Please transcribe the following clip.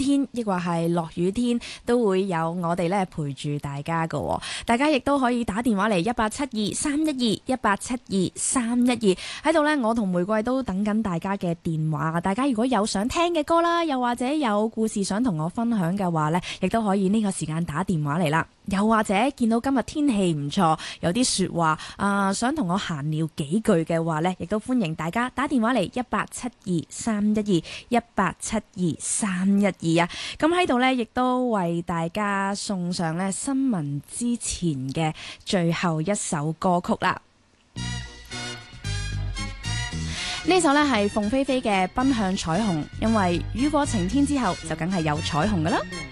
天，抑或係落雨天，都會有我哋咧陪住大家噶。大家亦都可以打電話嚟1872-312-1872-312喺度呢，我同玫瑰都等緊大家嘅電話。大家如果有想聽嘅歌啦，又或者有故事想同我分享嘅話呢，亦都可以呢個時間打電話嚟啦。又或者見到今日天氣唔錯，有啲說話想同我閒聊幾句嘅話呢，亦都歡迎大家打電話嚟1872-312-1872-312啊！咁喺度呢，亦都為大家送上呢新聞之前嘅最後一首歌曲啦。呢首呢係鳳飛飛嘅《奔向彩虹》，因為雨過晴天之後就梗係有彩虹㗎啦。